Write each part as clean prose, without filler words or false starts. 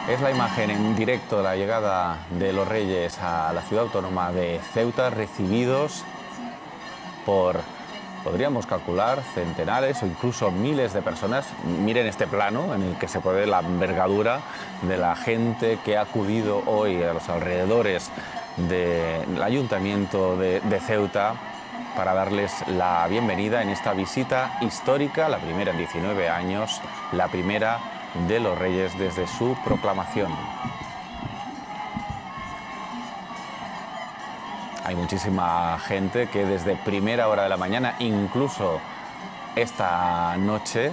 Es la imagen en directo de la llegada de los Reyes a la ciudad autónoma de Ceuta, recibidos por, podríamos calcular, centenares o incluso miles de personas. Miren este plano en el que se puede ver la envergadura de la gente que ha acudido hoy a los alrededores del ayuntamiento de Ceuta para darles la bienvenida en esta visita histórica, la primera en 19 años, la primera de los Reyes desde su proclamación. Hay muchísima gente que desde primera hora de la mañana, incluso esta noche,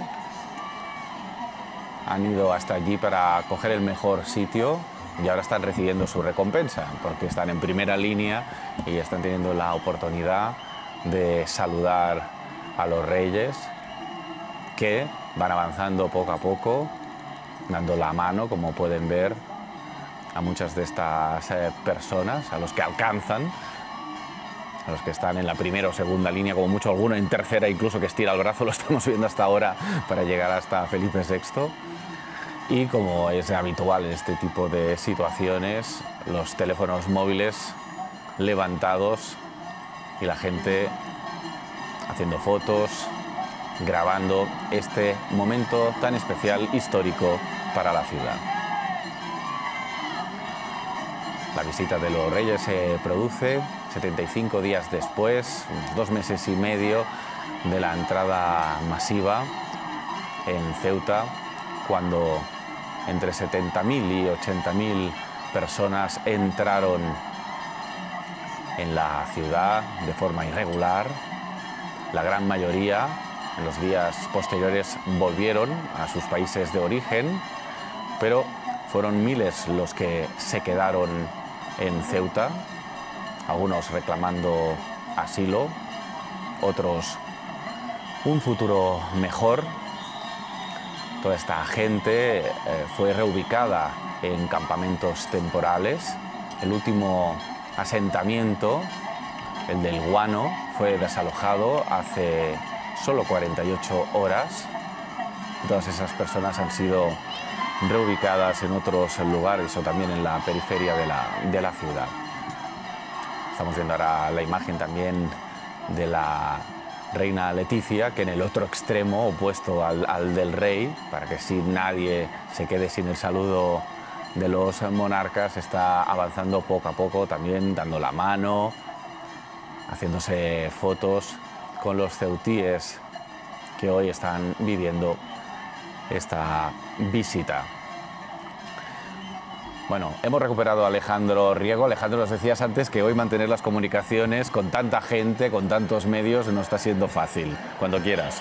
han ido hasta allí para coger el mejor sitio y ahora están recibiendo su recompensa, porque están en primera línea y están teniendo la oportunidad de saludar a los Reyes, que van avanzando poco a poco, dando la mano, como pueden ver, a muchas de estas personas, a los que alcanzan, a los que están en la primera o segunda línea, como mucho alguno en tercera, incluso que estira el brazo, lo estamos viendo hasta ahora, para llegar hasta Felipe VI. Y como es habitual en este tipo de situaciones, los teléfonos móviles levantados y la gente haciendo fotos, grabando este momento tan especial, histórico para la ciudad. La visita de los Reyes se produce 75 días después, unos 2 meses y medio de la entrada masiva en Ceuta, cuando entre 70.000 y 80.000 personas entraron en la ciudad de forma irregular. La gran mayoría en los días posteriores volvieron a sus países de origen, pero fueron miles los que se quedaron en Ceuta, algunos reclamando asilo, otros un futuro mejor. Toda esta gente fue reubicada en campamentos temporales. El último asentamiento, el del Guano, fue desalojado hace solo 48 horas. Todas esas personas han sido reubicadas en otros lugares o también en la periferia de la ciudad. Estamos viendo ahora la imagen también de la reina Leticia, que en el otro extremo opuesto al del rey, para que si nadie se quede sin el saludo de los monarcas, está avanzando poco a poco, también dando la mano, haciéndose fotos con los ceutíes que hoy están viviendo esta visita. Bueno, hemos recuperado a Alejandro Riego. Alejandro, nos decías antes que hoy mantener las comunicaciones con tanta gente, con tantos medios, no está siendo fácil. Cuando quieras.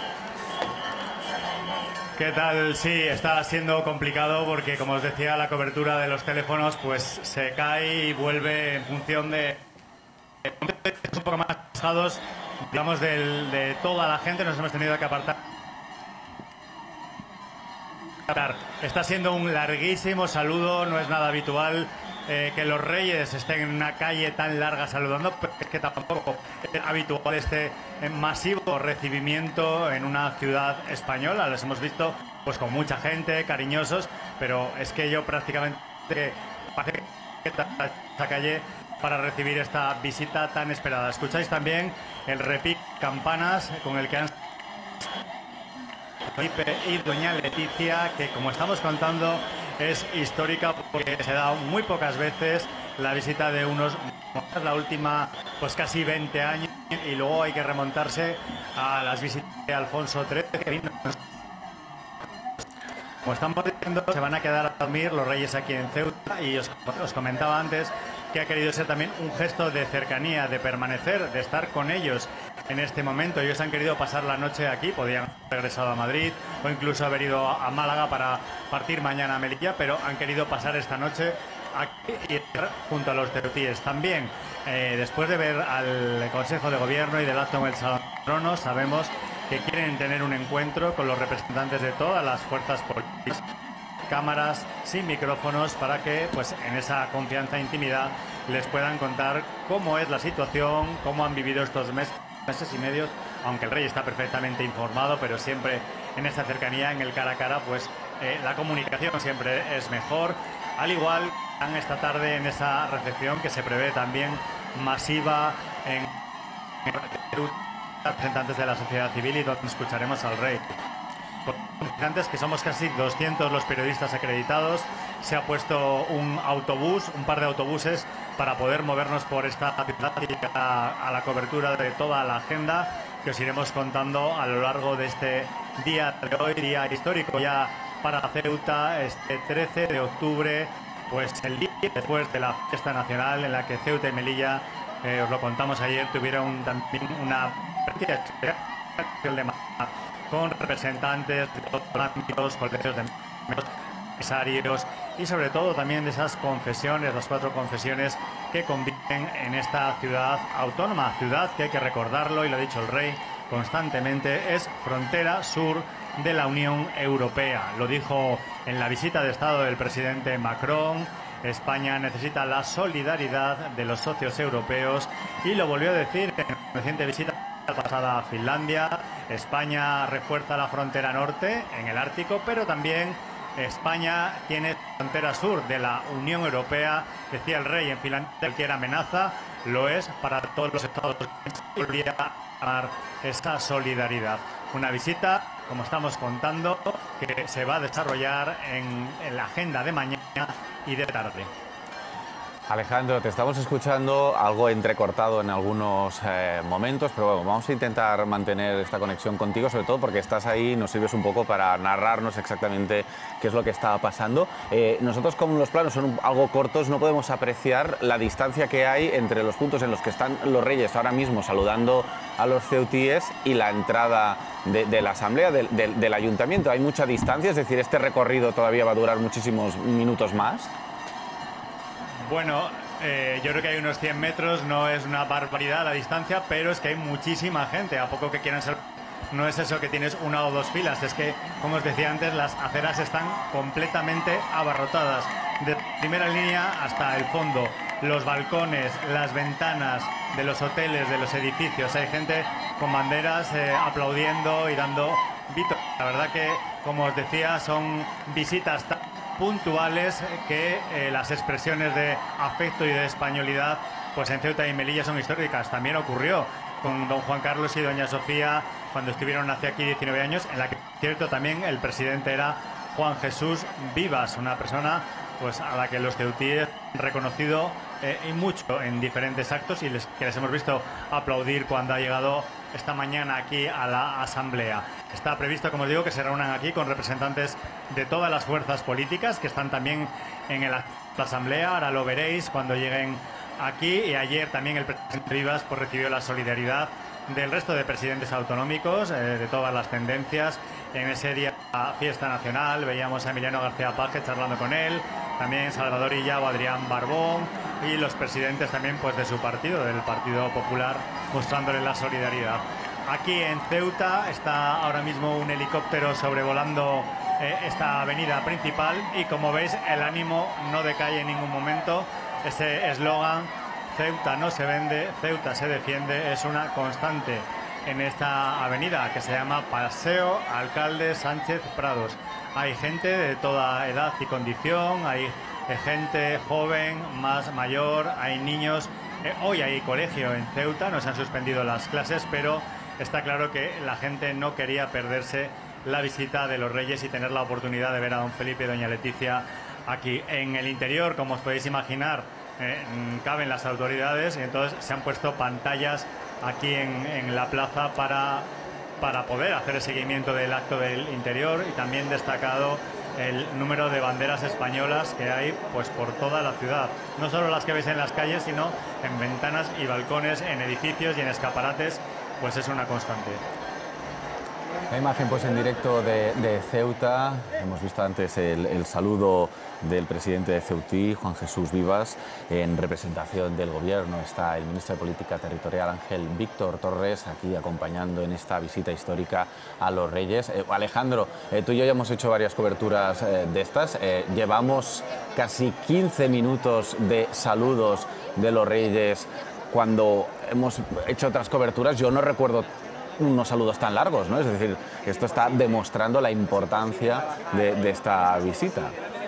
¿Qué tal? Sí, está siendo complicado porque, como os decía, la cobertura de los teléfonos pues se cae y vuelve en función de un poco más pasados, digamos, de toda la gente. Nos hemos tenido que apartar. Está siendo un larguísimo saludo, no es nada habitual que los Reyes estén en una calle tan larga saludando, pero es que tampoco es habitual este masivo recibimiento en una ciudad española. Los hemos visto pues con mucha gente, cariñosos, pero es que yo prácticamente parece que esta calle para recibir esta visita tan esperada. Escucháis también el repique campanas con el que han Felipe y doña Leticia, que como estamos contando es histórica porque se da muy pocas veces la visita de unos, la última pues casi 20 años, y luego hay que remontarse a las visitas de Alfonso XIII, que vino. Como estamos diciendo, se van a quedar a dormir los Reyes aquí en Ceuta, y os comentaba antes que ha querido ser también un gesto de cercanía, de permanecer, de estar con ellos en este momento. Ellos han querido pasar la noche aquí, podían haber regresado a Madrid o incluso haber ido a Málaga para partir mañana a Melilla, pero han querido pasar esta noche aquí y estar junto a los ceutíes. También, después de ver al Consejo de Gobierno y del acto en el Salón de Tronos, sabemos que quieren tener un encuentro con los representantes de todas las fuerzas políticas, cámaras sin micrófonos, para que pues en esa confianza e intimidad les puedan contar cómo es la situación, cómo han vivido estos meses y medios, aunque el rey está perfectamente informado, pero siempre en esta cercanía, en el cara a cara, pues la comunicación siempre es mejor. Al igual que esta tarde en esa recepción que se prevé también masiva en representantes de la sociedad civil y donde escucharemos al rey. Antes que somos casi 200 los periodistas acreditados, se ha puesto un par de autobuses para poder movernos por esta ciudad y a la cobertura de toda la agenda que os iremos contando a lo largo de este día de hoy, día histórico ya para Ceuta, este 13 de octubre, pues el día después de la fiesta nacional en la que Ceuta y Melilla, os lo contamos ayer, tuvieron también una con representantes de todos los ámbitos, colegios de empresarios y sobre todo también de esas confesiones, las 4 confesiones que conviven en esta ciudad autónoma, ciudad que hay que recordarlo, y lo ha dicho el rey constantemente, es frontera sur de la Unión Europea. Lo dijo en la visita de Estado del presidente Macron. España necesita la solidaridad de los socios europeos y lo volvió a decir en una reciente visita pasada a Finlandia. España refuerza la frontera norte en el Ártico, pero también España tiene frontera sur de la Unión Europea. Decía el rey en Finlandia, cualquier amenaza lo es para todos los Estados Unidos a dar esa solidaridad. Una visita, como estamos contando, que se va a desarrollar en la agenda de mañana y de tarde. Alejandro, te estamos escuchando algo entrecortado en algunos momentos, pero bueno, vamos a intentar mantener esta conexión contigo, sobre todo porque estás ahí y nos sirves un poco para narrarnos exactamente qué es lo que está pasando. Nosotros, como los planos son algo cortos, no podemos apreciar la distancia que hay entre los puntos en los que están los reyes ahora mismo saludando a los ceutíes y la entrada de la asamblea, del ayuntamiento. Hay mucha distancia, es decir, este recorrido todavía va a durar muchísimos minutos más. Bueno, yo creo que hay unos 100 metros, no es una barbaridad la distancia, pero es que hay muchísima gente, a poco que quieran ser. No es eso que tienes una o dos filas, es que, como os decía antes, las aceras están completamente abarrotadas, de primera línea hasta el fondo. Los balcones, las ventanas de los hoteles, de los edificios, hay gente con banderas aplaudiendo y dando vítores. La verdad que, como os decía, son visitas tan puntuales que las expresiones de afecto y de españolidad pues en Ceuta y Melilla son históricas. También ocurrió con don Juan Carlos y doña Sofía cuando estuvieron hace aquí 19 años, en la que, cierto, también el presidente era Juan Jesús Vivas, una persona pues a la que los ceutíes han reconocido y mucho en diferentes actos y que les hemos visto aplaudir cuando ha llegado esta mañana aquí a la Asamblea. Está previsto, como os digo, que se reúnan aquí con representantes de todas las fuerzas políticas que están también en la Asamblea. Ahora lo veréis cuando lleguen aquí. Y ayer también el presidente Vivas pues recibió la solidaridad del resto de presidentes autonómicos, de todas las tendencias. En ese día fiesta nacional veíamos a Emiliano García Paje charlando con él, también Salvador Illa o Adrián Barbón y los presidentes también pues de su partido, del Partido Popular, mostrándole la solidaridad. Aquí en Ceuta está ahora mismo un helicóptero sobrevolando esta avenida principal y, como veis, el ánimo no decae en ningún momento. Ese eslogan, Ceuta no se vende, Ceuta se defiende, es una constante en esta avenida que se llama Paseo Alcalde Sánchez Prados. Hay gente de toda edad y condición, hay gente joven, más mayor, hay niños. Hoy hay colegio en Ceuta, no se han suspendido las clases, pero está claro que la gente no quería perderse la visita de los Reyes y tener la oportunidad de ver a don Felipe y doña Leticia aquí. En el interior, como os podéis imaginar, caben las autoridades y entonces se han puesto pantallas aquí en la plaza para poder hacer el seguimiento del acto del interior, y también destacado el número de banderas españolas que hay pues por toda la ciudad, no solo las que veis en las calles, sino en ventanas y balcones, en edificios y en escaparates, pues es una constante. La imagen pues en directo de Ceuta. Hemos visto antes el saludo del presidente de Ceutí, Juan Jesús Vivas. En representación del gobierno está el ministro de Política Territorial, Ángel Víctor Torres, aquí acompañando en esta visita histórica a los Reyes. Alejandro, tú y yo ya hemos hecho varias coberturas de estas. Llevamos casi 15 minutos de saludos de los Reyes cuando hemos hecho otras coberturas. Yo no recuerdo unos saludos tan largos, ¿no? Es decir, esto está demostrando la importancia de esta visita.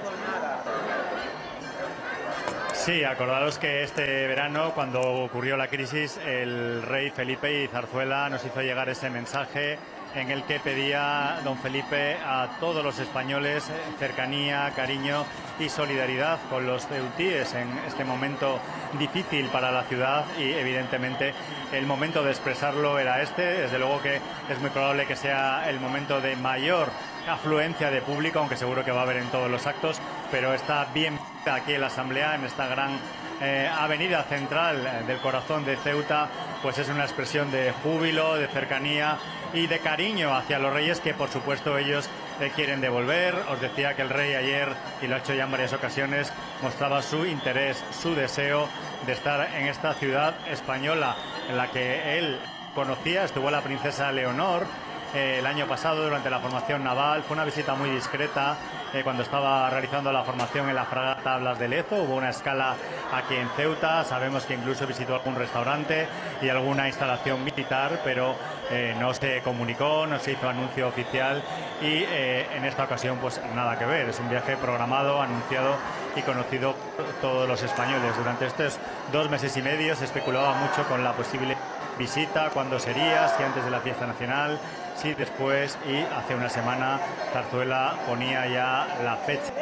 Sí, acordaros que este verano, cuando ocurrió la crisis, el rey Felipe y Zarzuela nos hizo llegar ese mensaje en el que pedía don Felipe a todos los españoles cercanía, cariño y solidaridad con los ceutíes en este momento difícil para la ciudad, y evidentemente el momento de expresarlo era este. Desde luego que es muy probable que sea el momento de mayor afluencia de público, aunque seguro que va a haber en todos los actos, pero está bien aquí en la Asamblea, en esta gran avenida central del corazón de Ceuta, pues es una expresión de júbilo, de cercanía y de cariño hacia los reyes, que por supuesto ellos quieren devolver. Os decía que el rey ayer, y lo ha hecho ya en varias ocasiones, mostraba su interés, su deseo de estar en esta ciudad española en la que él conocía. Estuvo la princesa Leonor el año pasado durante la formación naval. Fue una visita muy discreta cuando estaba realizando la formación en la fragata Blas de Lezo. Hubo una escala aquí en Ceuta. Sabemos que incluso visitó algún restaurante y alguna instalación militar, pero no se comunicó, no se hizo anuncio oficial, y en esta ocasión pues nada que ver. Es un viaje programado, anunciado y conocido por todos los españoles. Durante estos 2 meses y medio se especulaba mucho con la posible visita, cuándo sería, si antes de la fiesta nacional, si después, y hace una semana Zarzuela ponía ya la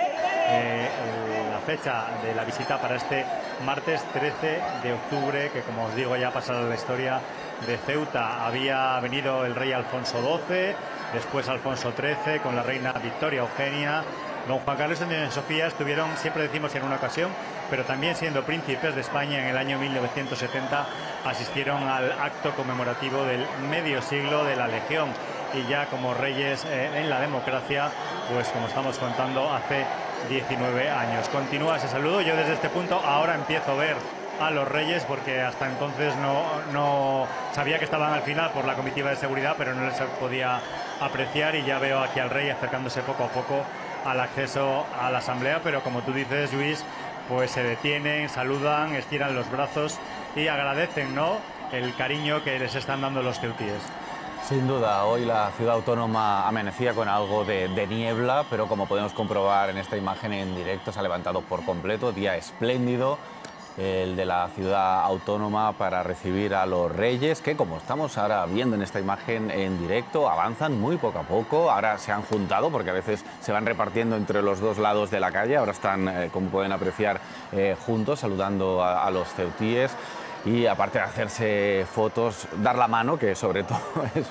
fecha de la visita para este martes 13 de octubre, que como os digo ya ha pasado la historia de Ceuta. Había venido el rey Alfonso XII, después Alfonso XIII con la reina Victoria Eugenia. Don Juan Carlos y doña Sofía estuvieron, siempre decimos en una ocasión, pero también siendo príncipes de España en el año 1970, asistieron al acto conmemorativo del medio siglo de la Legión, y ya como reyes en la democracia, pues como estamos contando, hace 19 años. Continúa ese saludo. Yo desde este punto ahora empiezo a ver a los reyes, porque hasta entonces no sabía que estaban al final por la comitiva de seguridad, pero no les podía apreciar, y ya veo aquí al rey acercándose poco a poco al acceso a la Asamblea. Pero como tú dices, Luis, pues se detienen, saludan, estiran los brazos y agradecen, ¿no?, el cariño que les están dando los ceutíes. Sin duda, hoy la ciudad autónoma amanecía con algo de niebla, pero como podemos comprobar en esta imagen en directo, se ha levantado por completo. Día espléndido el de la ciudad autónoma para recibir a los reyes, que como estamos ahora viendo en esta imagen en directo, avanzan muy poco a poco. Ahora se han juntado porque a veces se van repartiendo entre los dos lados de la calle. Ahora están, como pueden apreciar, juntos saludando a los ceutíes. Y aparte de hacerse fotos, dar la mano, que sobre todo es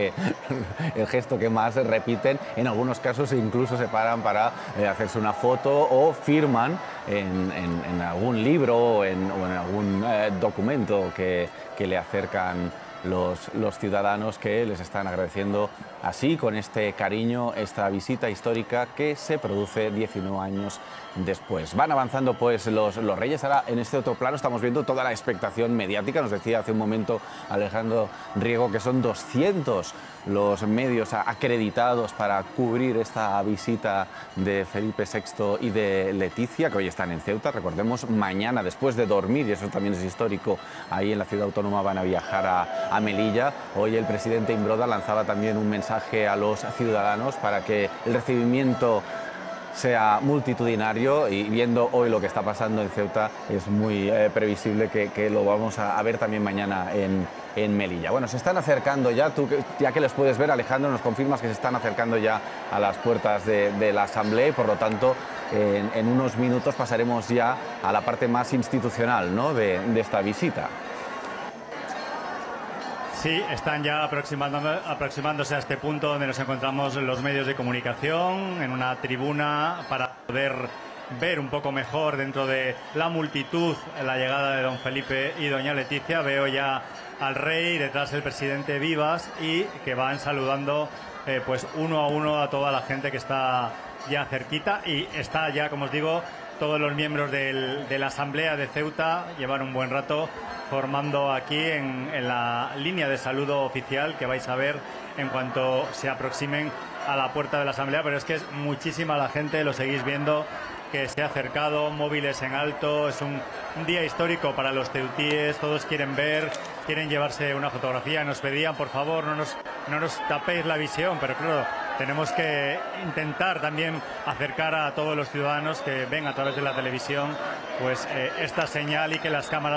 el gesto que más repiten. En algunos casos incluso se paran para hacerse una foto, o firman en algún libro o en algún documento que le acercan los ciudadanos, que les están agradeciendo así, con este cariño, esta visita histórica que se produce 19 años después. Van avanzando pues los reyes. Ahora en este otro plano estamos viendo toda la expectación mediática. Nos decía hace un momento Alejandro Riego que son 200 los medios acreditados para cubrir esta visita de Felipe VI y de Leticia, que hoy están en Ceuta. Recordemos, mañana, después de dormir, y eso también es histórico, ahí en la ciudad autónoma van a viajar a Melilla. Hoy el presidente Imbroda lanzaba también un mensaje a los ciudadanos para que el recibimiento sea multitudinario, y viendo hoy lo que está pasando en Ceuta es muy previsible que lo vamos a ver también mañana en Melilla. Bueno, se están acercando ya, tú ya que les puedes ver, Alejandro, nos confirmas que se están acercando ya a las puertas de la Asamblea, y por lo tanto en unos minutos pasaremos ya a la parte más institucional, ¿no?, de esta visita. Sí, están ya aproximándose a este punto donde nos encontramos los medios de comunicación, en una tribuna para poder ver un poco mejor dentro de la multitud la llegada de don Felipe y doña Leticia. Veo ya al rey, detrás el presidente Vivas, y que van saludando pues uno a uno a toda la gente que está ya cerquita, y está ya, como os digo, todos los miembros de la Asamblea de Ceuta. Llevan un buen rato formando aquí en la línea de saludo oficial que vais a ver en cuanto se aproximen a la puerta de la Asamblea. Pero es que es muchísima la gente, lo seguís viendo que se ha acercado, móviles en alto. Es un día histórico para los ceutíes, todos quieren ver, quieren llevarse una fotografía, nos pedían, por favor, no nos tapéis la visión, pero claro, tenemos que intentar también acercar a todos los ciudadanos que ven a través de la televisión pues esta señal y que las cámaras